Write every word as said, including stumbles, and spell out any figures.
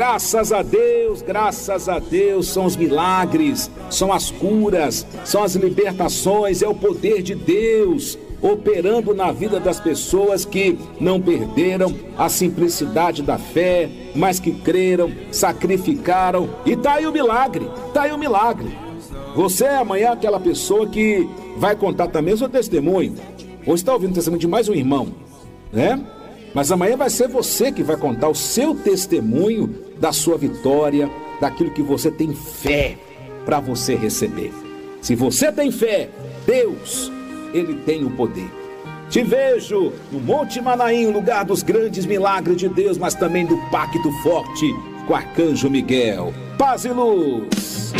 Graças a Deus, graças a Deus, são os milagres, são as curas, são as libertações, é o poder de Deus operando na vida das pessoas que não perderam a simplicidade da fé, mas que creram, sacrificaram, e tá aí o milagre, tá aí o milagre. Você é amanhã aquela pessoa que vai contar também o seu testemunho, ou está ouvindo o testemunho de mais um irmão, né? Mas amanhã vai ser você que vai contar o seu testemunho da sua vitória, daquilo que você tem fé para você receber. Se você tem fé, Deus, Ele tem o poder. Te vejo no Monte Manaim, lugar dos grandes milagres de Deus, mas também do pacto forte com o Arcanjo Miguel. Paz e luz.